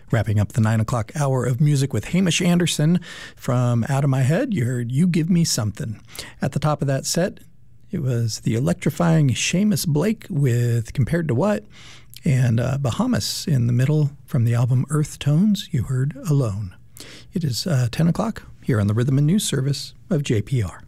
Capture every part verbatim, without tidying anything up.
Wrapping up the nine o'clock hour of music with Hamish Anderson from Out of My Head, you heard You Give Me Something. At the top of that set, it was the electrifying Seamus Blake with Compared to What, and uh, Bahamas in the middle from the album Earth Tones, you heard Alone. It is uh, ten o'clock here on the Rhythm and News Service of J P R.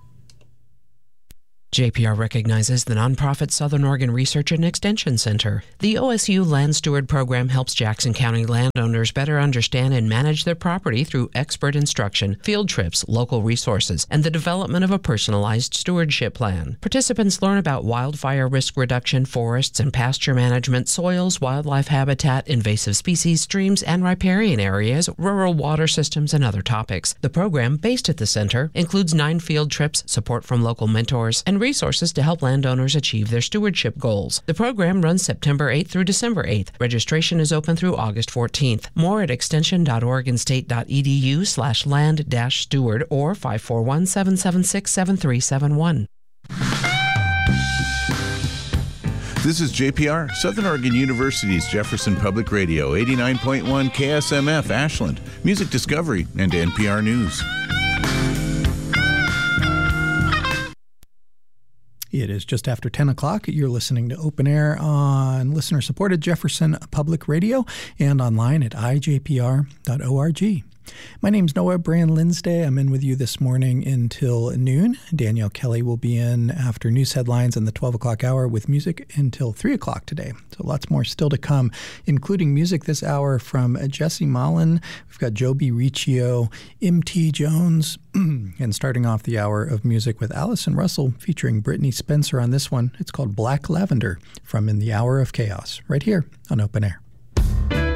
J P R recognizes the nonprofit Southern Oregon Research and Extension Center. The O S U Land Steward Program helps Jackson County landowners better understand and manage their property through expert instruction, field trips, local resources, and the development of a personalized stewardship plan. Participants learn about wildfire risk reduction, forests and pasture management, soils, wildlife habitat, invasive species, streams and riparian areas, rural water systems, and other topics. The program, based at the center, includes nine field trips, support from local mentors, and resources to help landowners achieve their stewardship goals. The program runs September eighth through December eighth. Registration is open through August fourteenth. More at extension.oregonstate.edu slash land dash steward or five four one, seven seven six, seven three seven one. This is J P R, Southern Oregon University's Jefferson Public Radio, eighty-nine point one K S M F Ashland, Music Discovery, and N P R News. It is just after ten o'clock. You're listening to Open Air on listener-supported Jefferson Public Radio and online at i j p r dot org. My name's Noah Brand-Linsday. I'm in with you this morning until noon. Danielle Kelly will be in after news headlines in the twelve o'clock hour with music until three o'clock today. So lots more still to come, including music this hour from Jesse Mullen. We've got Joby Riccio, M T Jones, and starting off the hour of music with Allison Russell featuring Brittany Spencer on this one. It's called Black Lavender from In the Hour of Chaos, right here on Open Air.